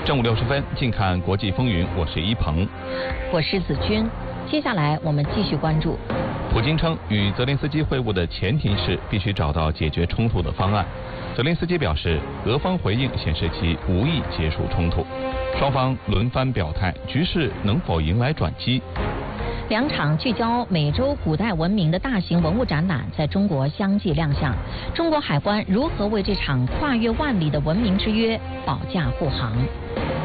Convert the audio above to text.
正午60分，近看国际风云，我是一鹏， 我是子君。接下来我们继续关注。 普京称，与泽连斯基会晤的前提是必须找到解决冲突的方案。泽连斯基表示，俄方回应显示其无意结束冲突。双方轮番表态，局势能否迎来转机？ 两场聚焦美洲古代文明的大型文物展览在中国相继亮相。中国海关如何为这场跨越万里的文明之约保驾护航？